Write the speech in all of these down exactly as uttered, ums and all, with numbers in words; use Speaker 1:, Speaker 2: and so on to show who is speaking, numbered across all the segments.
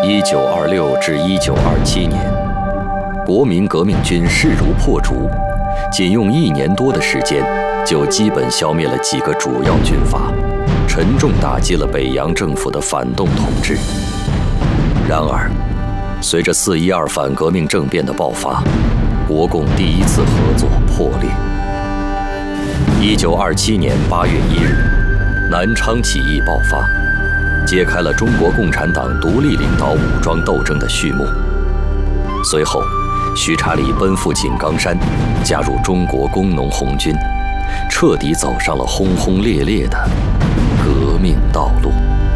Speaker 1: 一九二六至一九二七年，国民革命军势如破竹，仅用一年多的时间，就基本消灭了几个主要军阀，沉重打击了北洋政府的反动统治。然而，随着四一二反革命政变的爆发，国共第一次合作破裂。一九二七年八月一日，南昌起义爆发，揭开了中国共产党独立领导武装斗争的序幕。随后，徐查理奔赴井冈山，加入中国工农红军，彻底走上了轰轰烈烈的革命道路。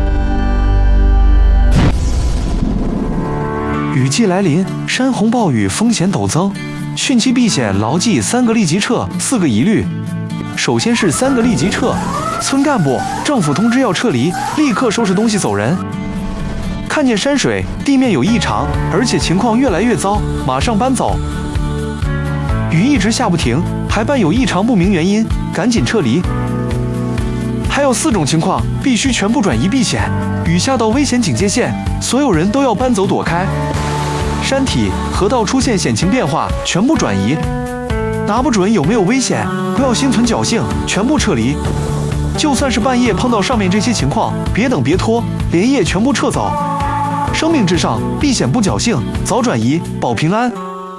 Speaker 2: 雨季来临，山洪暴雨风险陡增，汛期避险牢记三个立即撤，四个疑虑。首先是三个立即撤，村干部、政府通知要撤离，立刻收拾东西走人。看见山水地面有异常，而且情况越来越糟，马上搬走。雨一直下不停，还伴有异常不明原因，赶紧撤离。还有四种情况必须全部转移避险，雨下到危险警戒线，所有人都要搬走躲开。山体、河道出现险情变化，全部转移。拿不准有没有危险，不要心存侥幸，全部撤离。就算是半夜碰到上面这些情况，别等别拖，连夜全部撤走。生命至上，避险不侥幸，早转移，保平安。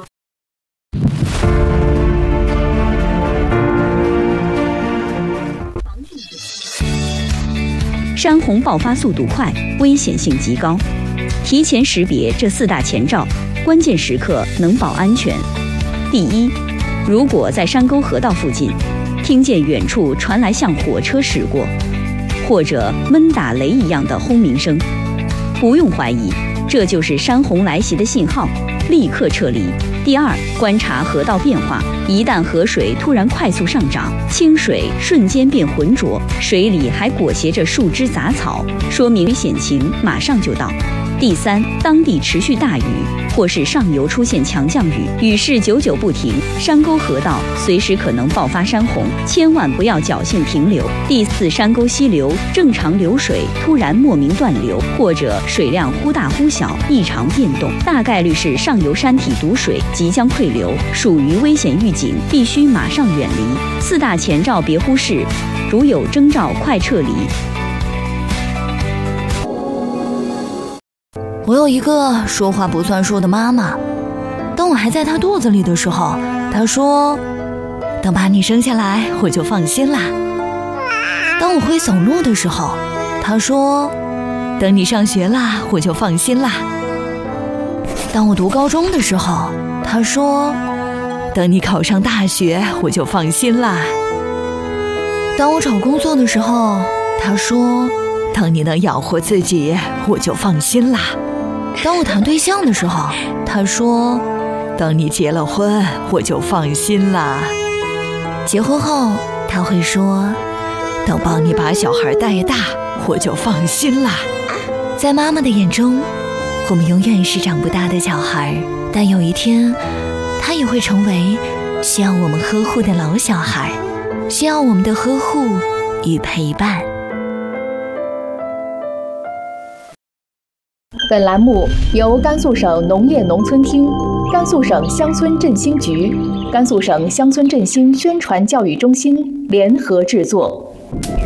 Speaker 3: 山洪爆发速度快，危险性极高，提前识别这四大前兆，关键时刻能保安全。第一，如果在山沟河道附近，听见远处传来像火车驶过，或者闷打雷一样的轰鸣声，不用怀疑，这就是山洪来袭的信号，立刻撤离。第二，观察河道变化，一旦河水突然快速上涨，清水瞬间变浑浊，水里还裹挟着树枝杂草，说明危险情马上就到。第三，当地持续大雨，或是上游出现强降雨，雨势久久不停，山沟河道随时可能爆发山洪，千万不要侥幸停留。第四，山沟溪流正常流水突然莫名断流，或者水量忽大忽小，异常变动，大概率是上游山体堵水，即将溃流，属于危险预警，必须马上远离。四大前兆别忽视，如有征兆快撤离。
Speaker 4: 我有一个说话不算数的妈妈，当我还在她肚子里的时候，她说等把你生下来我就放心啦。当我会走路的时候，她说等你上学啦我就放心啦。当我读高中的时候，她说等你考上大学我就放心啦。当我找工作的时候，她说等你能养活自己我就放心啦。当我谈对象的时候，他说等你结了婚我就放心啦。结婚后他会说等帮你把小孩带大我就放心啦。在妈妈的眼中，我们永远是长不大的小孩，但有一天他也会成为需要我们呵护的老小孩，需要我们的呵护与陪伴。
Speaker 5: 本栏目由甘肃省农业农村厅、甘肃省乡村振兴局、甘肃省乡村振兴宣传教育中心联合制作。